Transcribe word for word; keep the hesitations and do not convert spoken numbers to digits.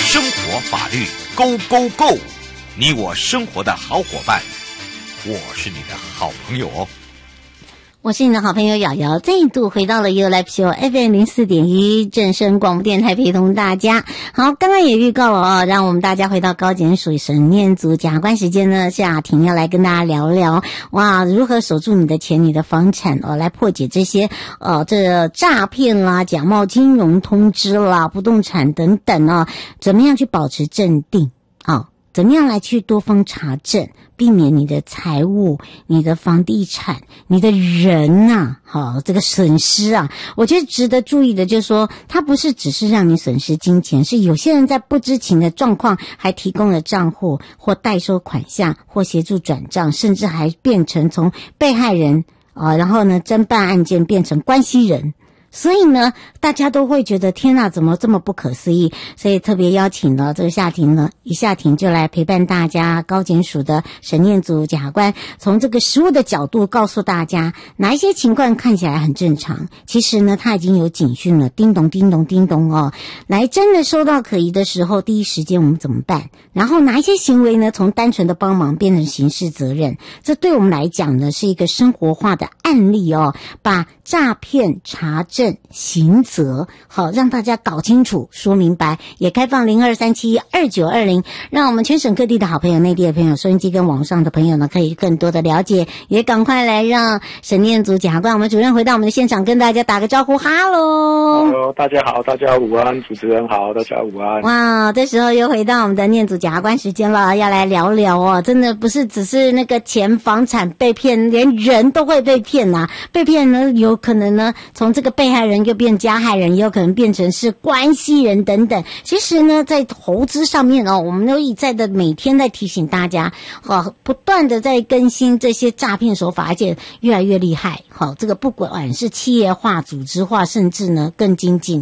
生活法律 Go Go Go， 你我生活的好伙伴，我是你的好朋友哦。 我是你的好朋友瑶瑶，再度回到了 You Live Show F M 零四点一正声广播电台，陪同大家。好，刚刚也预告了哦，让我们大家回到高检署审念组检察官时间呢，夏婷要来跟大家聊聊哇，如何守住你的钱、你的房产哦，来破解这些呃这诈骗啦、假冒金融通知啦、不动产等等哦，怎么样去保持镇定啊？哦怎么样来去多方查证，避免你的财物、你的房地产、你的人呐、啊，好，这个损失啊，我觉得值得注意的就是说，它不是只是让你损失金钱，是有些人在不知情的状况还提供了账户或代收款项或协助转账，甚至还变成从被害人啊，然后呢侦办案件变成关系人。所以呢，大家都会觉得天哪，怎么这么不可思议？所以特别邀请了这个夏婷呢，一夏婷就来陪伴大家，高检署的审念组检察官，从这个实务的角度告诉大家，哪一些情况看起来很正常，其实呢，他已经有警讯了，叮咚叮咚叮咚哦，来真的收到可疑的时候，第一时间我们怎么办？然后哪一些行为呢，从单纯的帮忙变成刑事责任？这对我们来讲呢，是一个生活化的案例哦，把诈骗查证刑责，好让大家搞清楚说明白，也开放零二三七二九二零，让我们全省各地的好朋友、内地的朋友、收音机跟网上的朋友呢，可以更多的了解，也赶快来让审念组检察官我们主任回到我们的现场，跟大家打个招呼，哈喽， Hello， 大家好，大家午安，主持人好，大家午安。 哇，这时候又回到我们的念组检察官时间了，要来聊聊哦，真的不是只是那个钱房产被骗，连人都会被骗呐、啊，被骗呢有可能呢从这个被害人又变加害人，也有可能变成是关系人等等。其实呢，在投资上面哦，我们都一再的每天在提醒大家，哦，不断的在更新这些诈骗手法，而且越来越厉害。好，这个不管是企业化、组织化，甚至呢更精进。